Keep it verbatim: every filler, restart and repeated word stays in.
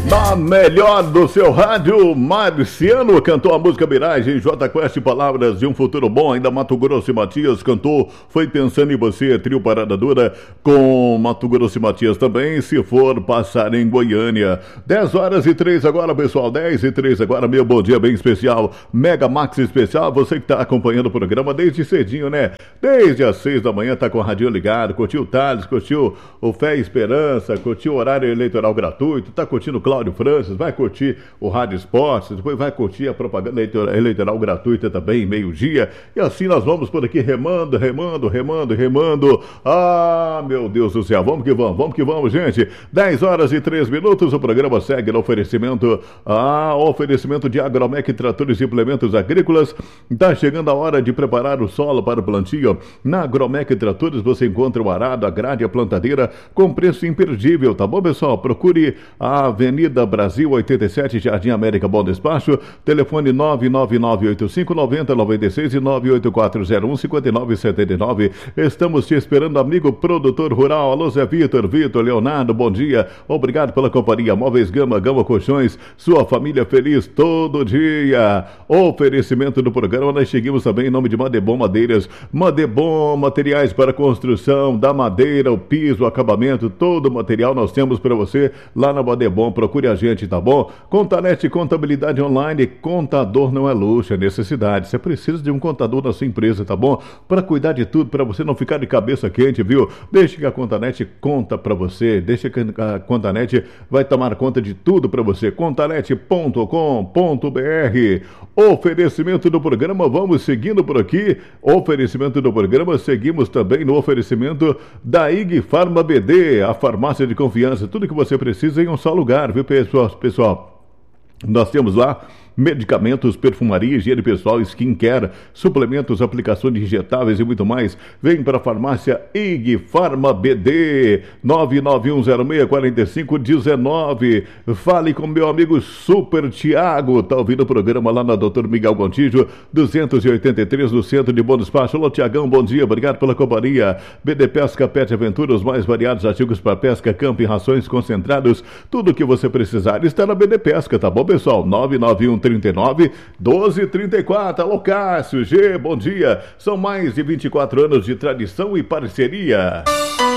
Na melhor do seu rádio, Marciano cantou a música Miragem, J Quest, Palavras de um Futuro Bom. Ainda Mato Grosso e Matias cantou Foi Pensando em Você, trio Parada Dura com Mato Grosso e Matias também, Se For Passar em Goiânia. dez horas e três agora, pessoal, dez e três agora, meu bom dia bem especial, Mega Max especial, você que está acompanhando o programa desde cedinho, né? Desde as seis da manhã tá com o radinho ligado, curtiu o Thales, curtiu o Fé e Esperança, curtiu o horário eleitoral gratuito, tá curtindo o Cláudio Francis, vai curtir o Rádio Esportes, depois vai curtir a propaganda eleitoral gratuita também, meio-dia, e assim nós vamos por aqui remando, remando, remando, remando. Ah, meu Deus do céu, vamos que vamos, vamos que vamos, gente. dez horas e três minutos, o programa segue no oferecimento, ah, oferecimento de Agromec, tratores e implementos agrícolas. Tá chegando a hora de preparar o solo para o plantio. Na Agromec Tratores você encontra o arado, a grade, a plantadeira com preço imperdível, tá bom, pessoal? Procure a Avenida Brasil oitenta e sete, Jardim América, Bom Despacho, telefone nove nove nove oito cinco nove zero nove seis e nove oito quatro zero um cinco nove sete nove. Estamos te esperando, amigo produtor rural. Alô, Zé Vitor, Vitor, Leonardo, bom dia. Obrigado pela companhia. Móveis Gama, Gama Colchões, sua família feliz todo dia. Oferecimento do programa, nós seguimos também em nome de Madebom Madeiras. Madebom, materiais para construção, da madeira, o piso, o acabamento, todo o material nós temos para você lá na Madebom. Procure a gente, tá bom? Contanet, contabilidade online, contador não é luxo, é necessidade. Você precisa de um contador na sua empresa, tá bom? Para cuidar de tudo, para você não ficar de cabeça quente, viu? Deixe que a Contanet conta para você, deixe que a Contanet vai tomar conta de tudo para você. contanet ponto com ponto br. Oferecimento do programa, vamos seguindo por aqui. Oferecimento do programa, seguimos também no oferecimento da I G Farma B D, a farmácia de confiança, tudo que você precisa em um só lugar, viu, pessoal? Pessoal, nós temos lá medicamentos, perfumaria, higiene pessoal, skincare, suplementos, aplicações injetáveis e muito mais. Vem para a farmácia I G Farma B D, nove nove um zero seis quatro cinco um nove. Fale com meu amigo Super Tiago, tá ouvindo o programa lá na doutor Miguel Gontijo, duzentos e oitenta e três, no centro de Bom Despacho. Alô, Tiagão, bom dia, obrigado pela companhia. B D Pesca Pet Aventura, os mais variados artigos para pesca, camping, rações, concentrados, tudo o que você precisar está na B D Pesca, tá bom, pessoal? nove nove um trinta e nove, doze trinta e quatro. Alô, Cássio G, bom dia. São mais de vinte e quatro anos de tradição e parceria.